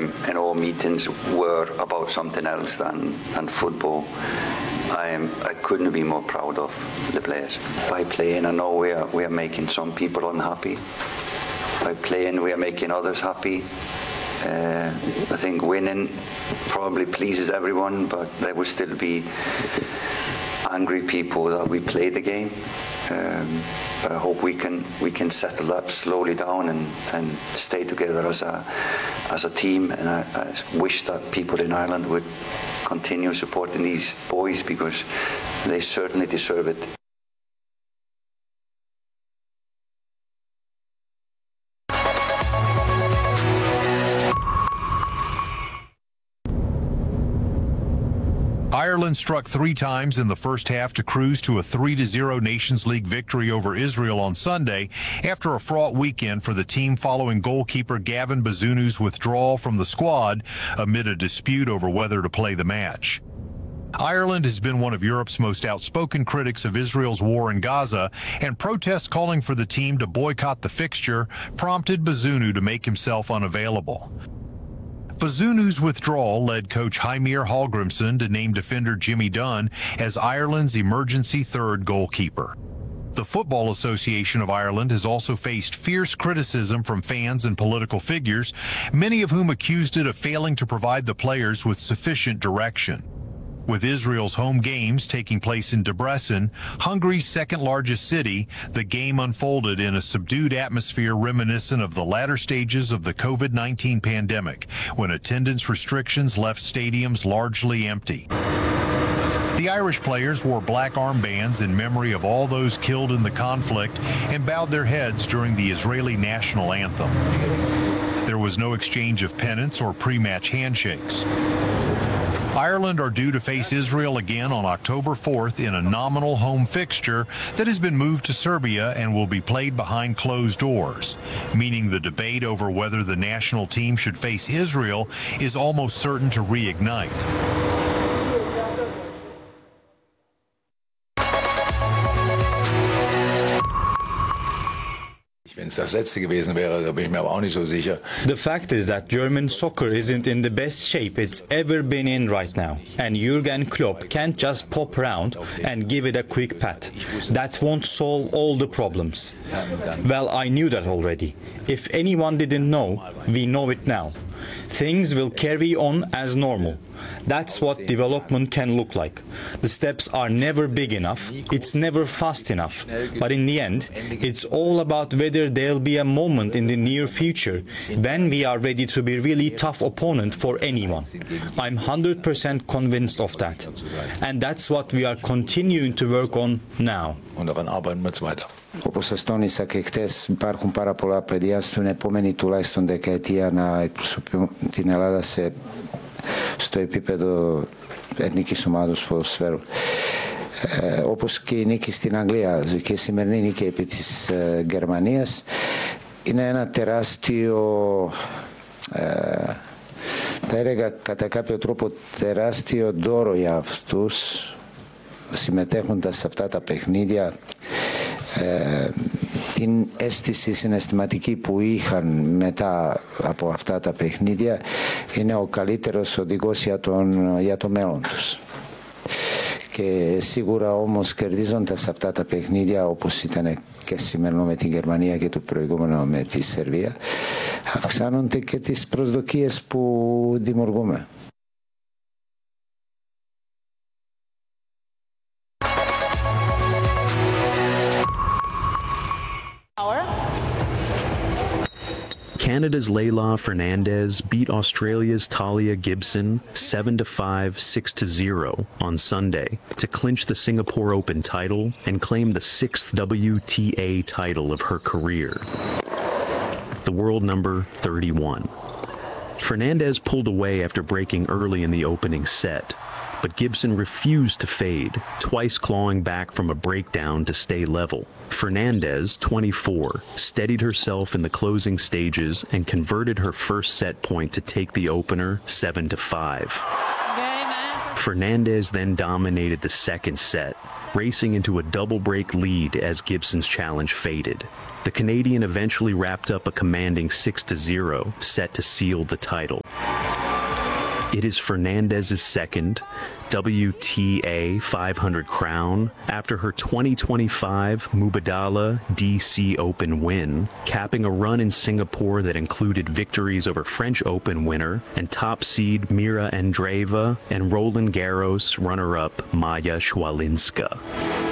and all meetings were about something else than football. I couldn't be more proud of the players. By playing, I know we are making some people unhappy. By playing, we are making others happy. I think winning probably pleases everyone, but there will still be angry people that we play the game. But I hope we can settle that slowly down and stay together as a team. And I wish that people in Ireland would continue supporting these boys because they certainly deserve it. Ireland struck 3 times in the first half to cruise to a 3-0 Nations League victory over Israel on Sunday after a fraught weekend for the team following goalkeeper Gavin Bazunu's withdrawal from the squad amid a dispute over whether to play the match. Ireland has been one of Europe's most outspoken critics of Israel's war in Gaza, and protests calling for the team to boycott the fixture prompted Bazunu to make himself unavailable. Bazunu's withdrawal led coach Heimir Hallgrimsson to name defender Jimmy Dunn as Ireland's emergency third goalkeeper. The Football Association of Ireland has also faced fierce criticism from fans and political figures, many of whom accused it of failing to provide the players with sufficient direction. With Israel's home games taking place in Debrecen, Hungary's second-largest city, the game unfolded in a subdued atmosphere reminiscent of the latter stages of the COVID-19 pandemic, when attendance restrictions left stadiums largely empty. The Irish players wore black armbands in memory of all those killed in the conflict and bowed their heads during the Israeli national anthem. There was no exchange of pennants or pre-match handshakes. Ireland are due to face Israel again on October 4th in a nominal home fixture that has been moved to Serbia and will be played behind closed doors, meaning the debate over whether the national team should face Israel is almost certain to reignite. Wenn es das letzte gewesen wäre, da bin ich mir aber auch nicht so sicher. The fact is that German soccer isn't in the best shape it's ever been in right now. And Jürgen Klopp can't just pop around and give it a quick pat. That won't solve all the problems. Well, I knew that already. If anyone didn't know, we know it now. Things will carry on as normal. That's what development can look like. The steps are never big enough, it's never fast enough. But in the end, it's all about whether there'll be a moment in the near future when we are ready to be a really tough opponent for anyone. I'm 100% convinced of that. And that's what we are continuing to work on now. Όπως τόνισα και χτες, υπάρχουν πάρα πολλά παιδιά στην επόμενη τουλάχιστον δεκαετία να εκπροσωπούν την Ελλάδα στο επίπεδο εθνικής ομάδος ποδοσφαίρου. Όπως και η νίκη στην Αγγλία και η σημερινή νίκη επί της Γερμανίας είναι ένα τεράστιο, θα έλεγα κατά κάποιο τρόπο τεράστιο δώρο για αυτούς συμμετέχοντας σε αυτά τα παιχνίδια. Την αίσθηση συναισθηματική που είχαν μετά από αυτά τα παιχνίδια είναι ο καλύτερος οδηγός για το μέλλον τους. Και σίγουρα όμως κερδίζοντας αυτά τα παιχνίδια όπως ήταν και σημερινό με την Γερμανία και το προηγούμενο με τη Σερβία αυξάνονται και τις προσδοκίες που δημιουργούμε. Canada's Leila Fernandez beat Australia's Talia Gibson 7-5, 6-0 on Sunday to clinch the Singapore Open title and claim the 6th WTA title of her career, the world number 31. Fernandez pulled away after breaking early in the opening set, but Gibson refused to fade, twice clawing back from a breakdown to stay level. Fernandez, 24, steadied herself in the closing stages and converted her first set point to take the opener 7-5. Fernandez then dominated the second set, racing into a double break lead as Gibson's challenge faded. The Canadian eventually wrapped up a commanding 6-0, set to seal the title. It is Fernandez's second WTA 500 crown after her 2025 Mubadala DC Open win, capping a run in Singapore that included victories over French Open winner and top seed Mira Andreeva and Roland Garros runner-up Maya Shwalinska.